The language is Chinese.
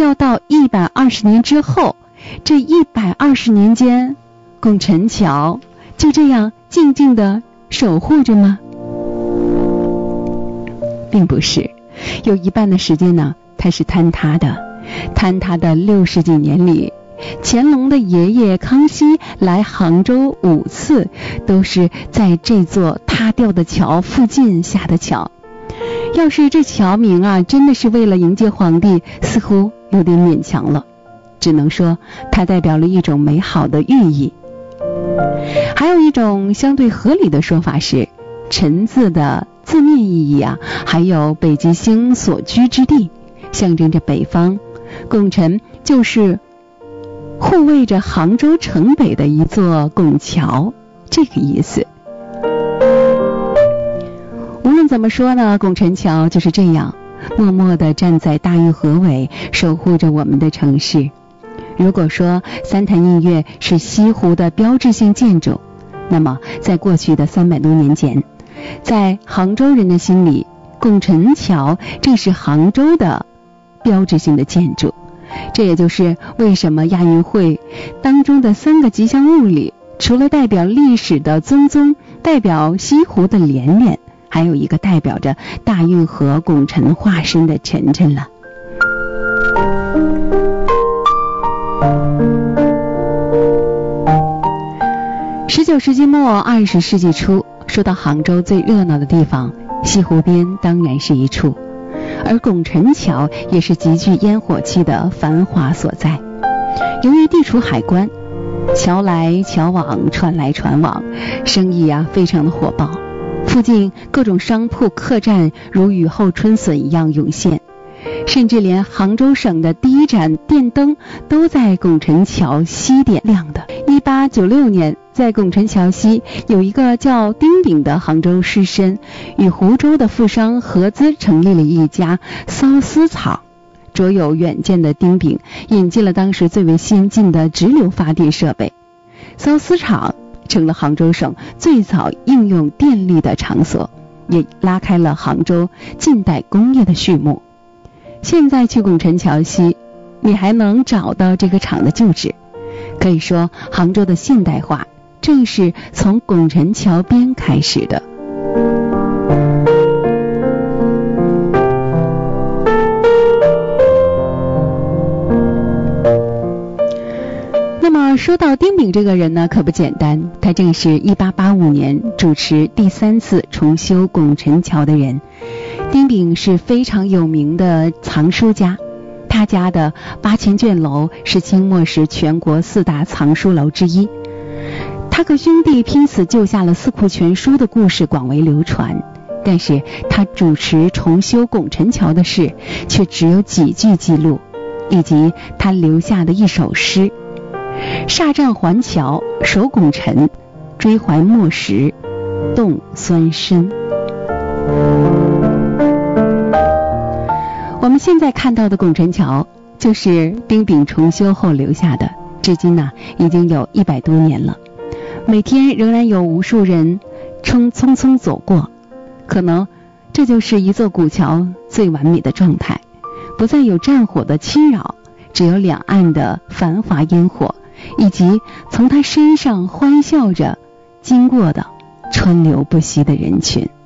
要到120年之后，这120年间，拱辰桥就这样静静地守护着吗？并不是，有一半的时间呢，它是坍塌的。坍塌的60几年里，乾隆的爷爷康熙来杭州5次，都是在这座塌掉的桥附近下的桥。要是这桥名啊，真的是为了迎接皇帝，似乎有点勉强了。只能说它代表了一种美好的寓意。还有一种相对合理的说法是，辰字的字面意义啊，还有北极星所居之地，象征着北方。拱辰就是护卫着杭州城北的一座拱桥，这个意思。无论怎么说呢，拱辰桥就是这样默默地站在大运河尾，守护着我们的城市。如果说三潭印月是西湖的标志性建筑，那么在过去的300多年前，在杭州人的心里，拱辰桥正是杭州的标志性的建筑。这也就是为什么亚运会当中的3个吉祥物里，除了代表历史的宗宗，代表西湖的连连，还有一个代表着大运河拱辰化身的辰辰了。19世纪末20世纪初，说到杭州最热闹的地方，西湖边当然是一处，而拱辰桥也是极具烟火气的繁华所在。由于地处海关，桥来桥往，船来船往，生意啊非常的火爆，附近各种商铺客栈如雨后春笋一样涌现，甚至连杭州省的第一盏电灯都在拱辰桥西点亮的。1896年，在拱辰桥西有一个叫丁炳的杭州士绅，与湖州的富商合资成立了一家缫丝厂。卓有远见的丁炳引进了当时最为先进的直流发电设备，缫丝厂成了杭州省最早应用电力的场所，也拉开了杭州近代工业的序幕。现在去拱辰桥西，你还能找到这个厂的旧址。可以说，杭州的现代化正是从拱辰桥边开始的。那么说到丁炳这个人呢，可不简单，他正是1885年主持第3次重修拱辰桥的人。丁炳是非常有名的藏书家，他家的8000卷楼是清末时全国4大藏书楼之一。他和兄弟拼死救下了4库全书的故事广为流传，但是他主持重修拱辰桥的事却只有几句记录，以及他留下的一首诗：煞战还桥守拱辰，追怀墨时动酸身。我们现在看到的拱辰桥就是丁炳重修后留下的，至今呢已经有100多年了，每天仍然有无数人匆匆走过。可能这就是一座古桥最完美的状态，不再有战火的侵扰，只有两岸的繁华烟火，以及从他身上欢笑着经过的川流不息的人群。